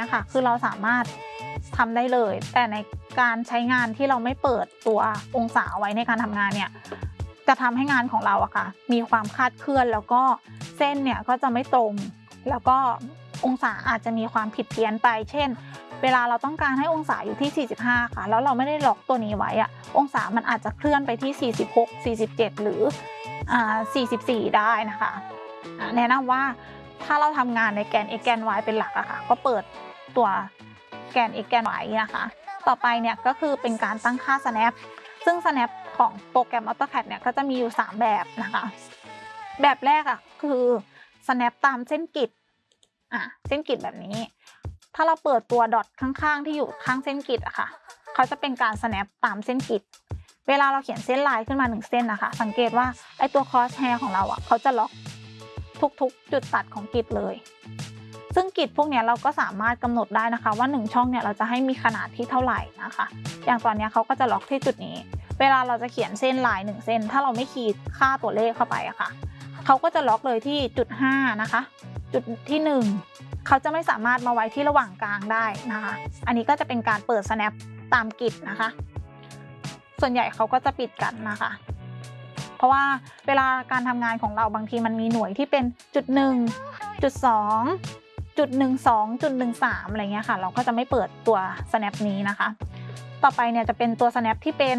นี้ค่ะคือเราสามารถทำได้เลยแต่ในการใช้งานที่เราไม่เปิดตัวองศาไว้ในการทำงานเนี่ยจะทำให้งานของเราอะค่ะมีความคลาดเคลื่อนแล้วก็เส้นเนี่ยก็จะไม่ตรงแล้วก็องศาอาจจะมีความผิดเพี้ยนไปเช่นเวลาเราต้องการให้องศาอยู่ที่45ค่ะแล้วเราไม่ได้ล็อกตัวนี้ไว้อะองศามันอาจจะเคลื่อนไปที่46 47หรือ44ได้นะคะแนะนำว่าถ้าเราทำงานในแกน x แกน y เป็นหลักอะค่ะก็เปิดตัวแกน x แกน y นะคะต่อไปเนี่ยก็คือเป็นการตั้งค่า snap ซึ่ง snap ของโปรแกรม AutoCAD เนี่ยก็จะมีอยู่3แบบนะคะแบบแรกอะคือ snap ตามเส้นกริดเส้นกริดแบบนี้ถ้าเราเปิดตัวดอทข้างๆที่อยู่ข้างเส้นกริดอะค่ะเขาจะเป็นการ snap ตามเส้นกริดเวลาเราเขียนเส้นลายขึ้นมา1เส้นนะคะสังเกตว่าไอตัว cross hair ของเราอะเขาจะล็อกทุกๆจุดตัดของกริดเลยซึ่งกริดพวกนี้เราก็สามารถกำหนดได้นะคะว่า1ช่องเนี่ยเราจะให้มีขนาดที่เท่าไหร่นะคะอย่างตอนนี้เขาก็จะล็อกที่จุดนี้เวลาเราจะเขียนเส้นลาย1เส้นถ้าเราไม่คีย์ค่าตัวเลขเข้าไปอะค่ะเขาก็จะล็อกเลยที่จุด5นะคะจุดที่1เขาจะไม่สามารถมาไว้ที่ระหว่างกลางได้นะคะอันนี้ก็จะเป็นการเปิด snap ตามกริดนะคะส่วนใหญ่เขาก็จะปิดกันนะคะเพราะว่าเวลาการทำงานของเราบางทีมันมีหน่วยที่เป็นจุด1จุด2จุด12จุด13อะไรเงี้ยค่ะเราก็จะไม่เปิดตัว snap นี้นะคะต่อไปเนี่ยจะเป็นตัว snap ที่เป็น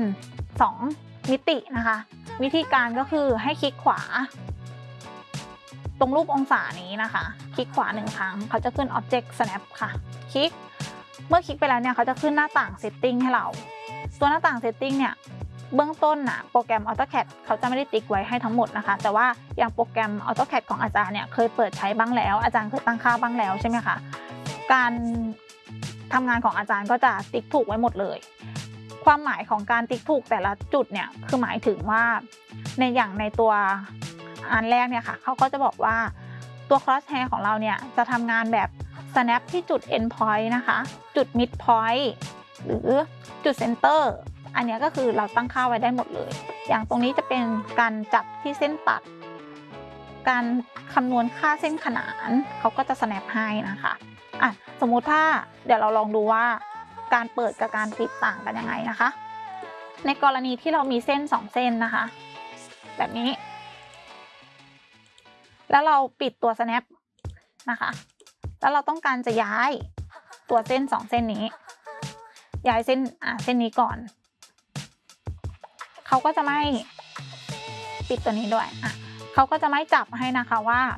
2มิตินะคะวิธีการก็คือให้คลิกขวาตรงรูปองศานี้นะคะคลิกขวา1ครั้งเขาจะขึ้น Object Snap ค่ะคลิกเมื่อคลิกไปแล้วเนี่ยเขาจะขึ้นหน้าต่าง Setting ให้เราตัวหน้าต่าง Setting เนี่ยเบื้องต้นโปรแกรม AutoCAD เขาจะไม่ได้ติ๊กไว้ให้ทั้งหมดนะคะแต่ว่าอย่างโปรแกรม AutoCAD ของอาจารย์เนี่ยเคยเปิดใช้บ้างแล้วอาจารย์เคยตั้งค่าบ้างแล้วใช่ไหมคะการทำงานของอาจารย์ก็จะติ๊กถูกไว้หมดเลยความหมายของการติ๊กถูกแต่ละจุดเนี่ยคือหมายถึงว่าในตัวอันแรกเนี่ยค่ะเขาก็จะบอกว่าตัว cross hair ของเราเนี่ยจะทำงานแบบ snap ที่จุด end point นะคะจุด mid point หรือจุด center อันนี้ก็คือเราตั้งค่าไว้ได้หมดเลยอย่างตรงนี้จะเป็นการจับที่เส้นตัดการคำนวณค่าเส้นขนานเขาก็จะ snap ให้นะคะสมมุติถ้าเดี๋ยวเราลองดูว่าการเปิดกับการปิดต่างกันยังไงนะคะในกรณีที่เรามีเส้น2เส้นนะคะแบบนี้แล้วเราปิดตัว snap นะคะแล้วเราต้องการจะย้ายตัวเส้น2เส้นนี้ย้ายเส้นนี้ก่อนเขาก็จะไม่ปิดตัวนี้ด้วยเขาก็จะไม่จับให้นะคะ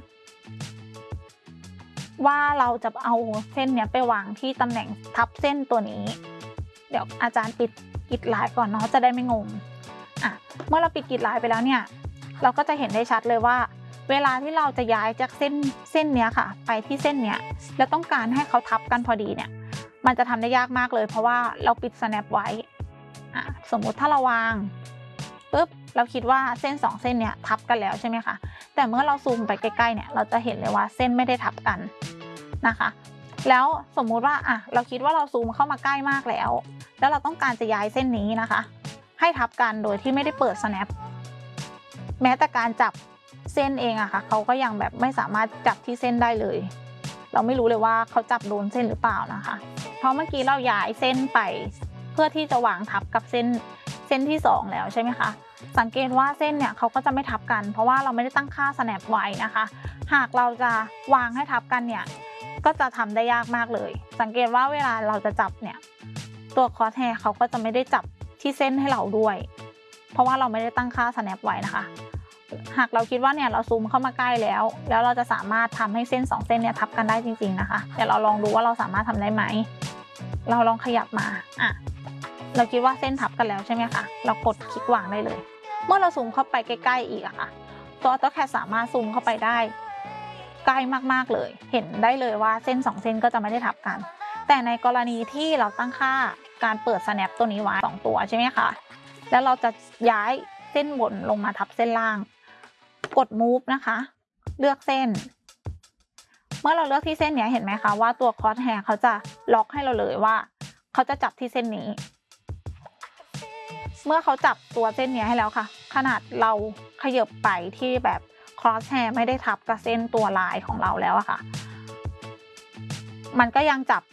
ว่าเราจะเอาเส้นเนี้ยไปวางที่ตำแหน่งทับเส้นตัวนี้เดี๋ยวอาจารย์ปิดกริดลายก่อนเนาะจะได้ไม่งงเมื่อเราปิดกริดลายไปแล้วเนี่ยเราก็จะเห็นได้ชัดเลยว่าเวลาที่เราจะย้ายจากเส้นเนี้ยค่ะไปที่เส้นเนี้ยแล้วต้องการให้เขาทับกันพอดีเนี่ยมันจะทำได้ยากมากเลยเพราะว่าเราปิด snap ไว้สมมุติถ้าเราวางปุ๊บเราคิดว่าเส้น2เส้นเนี้ยทับกันแล้วใช่ไหมคะแต่เมื่อเราซูมไปใกล้ๆเนี่ยเราจะเห็นเลยว่าเส้นไม่ได้ทับกันนะคะแล้วสมมุติว่าเราคิดว่าเราซูมเข้ามาใกล้มากแล้วเราต้องการจะย้ายเส้นนี้นะคะให้ทับกันโดยที่ไม่ได้เปิด snap แม้แต่การจับเส้นเองค่ะเขาก็ยังแบบไม่สามารถจับที่เส้นได้เลยเราไม่รู้เลยว่าเขาจับโดนเส้นหรือเปล่านะคะเพราะเมื่อกี้เราย้ายเส้นไปเพื่อที่จะวางทับกับเส้นที่2แล้วใช่ไหมคะสังเกตว่าเส้นเนี่ยเขาก็จะไม่ทับกันเพราะว่าเราไม่ได้ตั้งค่า snap ไว้นะคะหากเราจะวางให้ทับกันเนี่ยก็จะทำได้ยากมากเลยสังเกตว่าเวลาเราจะจับเนี่ยตัว cross hair เขาก็จะไม่ได้จับที่เส้นให้เราด้วยเพราะว่าเราไม่ได้ตั้งค่า snap ไว้นะคะหากเราคิดว่าเนี่ยเราซูมเข้ามาใกล้แล้วเราจะสามารถทำให้เส้น2เส้นเนี่ยทับกันได้จริงๆนะคะเดี๋ยวเราลองดูว่าเราสามารถทำได้ไหมเราลองขยับมาเราคิดว่าเส้นทับกันแล้วใช่ไหมคะเรากดคลิกวางได้เลยเมื่อเราซูมเข้าไปใกล้ๆอีกค่ะตัว AutoCAD สามารถซูมเข้าไปได้ใกล้มากๆเลยเห็นได้เลยว่าเส้น2เส้นก็จะไม่ได้ทับกันแต่ในกรณีที่เราตั้งค่าการเปิด snap ตัวนี้ไว้2ตัวใช่ไหมคะแล้วเราจะย้ายเส้นบนลงมาทับเส้นล่างกด move นะคะเลือกเส้นเมื่อเราเลือกที่เส้นนี้เห็นไหมคะว่าตัว cross hair เขาจะล็อกให้เราเลยว่าเขาจะจับที่เส้นนี้เมื่อเขาจับตัวเส้นนี้ให้แล้วค่ะขนาดเราขยับไปที่แบบ cross hair ไม่ได้ทับกับเส้นตัวลายของเราแล้วอะค่ะมันก็ยังจับ